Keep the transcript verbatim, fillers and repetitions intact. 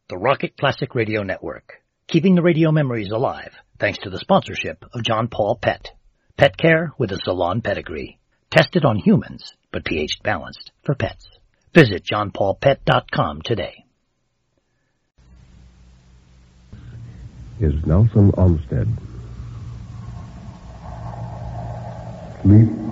the Rocket Classic Radio Network, keeping the radio memories alive thanks to the sponsorship of John Paul Pet. Pet care with a salon pedigree. Tested on humans, but pH balanced for pets. Visit john paul pet dot com today. Is Nelson Olmsted. Sleep